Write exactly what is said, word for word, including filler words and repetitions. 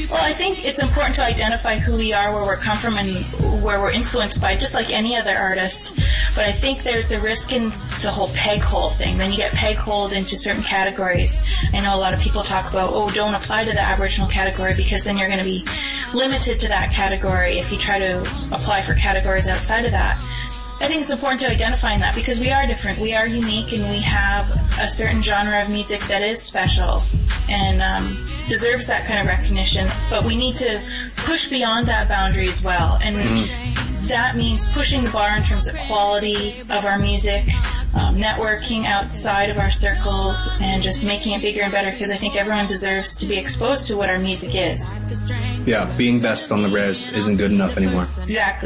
Well, I think it's important to identify who we are, where we're come from, and where we're influenced by, just like any other artist. But I think there's a risk in the whole peg-hole thing. Then you get peg-holed into certain categories. I know a lot of people talk about, oh, don't apply to the Aboriginal category because then you're going to be limited to that category if you try to apply for categories outside of that. I think it's important to identify in that because we are different, we are unique, and we have a certain genre of music that is special and um, deserves that kind of recognition. But we need to push beyond that boundary as well. And mm-hmm. that means pushing the bar in terms of quality of our music, um, networking outside of our circles, and just making it bigger and better because I think everyone deserves to be exposed to what our music is. Yeah, being best on the res isn't good enough anymore. Exactly.